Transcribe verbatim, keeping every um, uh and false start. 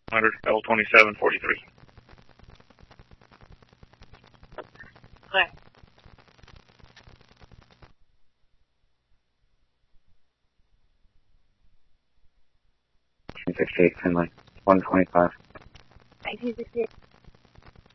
one hundred L twenty-seven forty-three. Clear. nineteen sixty-eight, Finley, one twenty-five. nineteen sixty-eight.